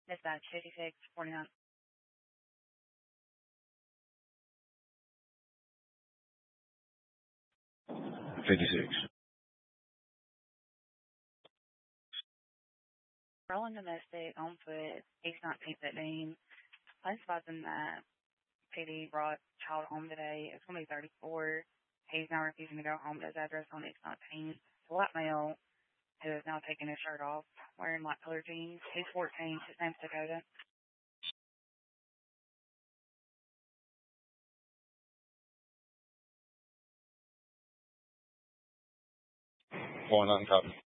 Dispatch 5649. 56. Rolling domestic on foot, East 19th at noon. Place advising that PD brought child home today. It's going to be 34. He's now refusing to go home to his address on East 19th. It's a white male who is now taking his shirt off, wearing light colored jeans. He's 14. His name's Dakota. 49 copy.